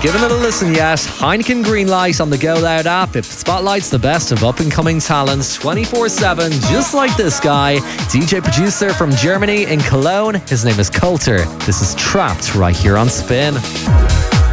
given it a listen yet, Heineken Greenlight on the Go Loud app. It spotlights the best of up-and-coming talents 24/7, just like this guy, DJ producer from Germany in Cologne. His name is Coulter. This is Trapped right here on Spin.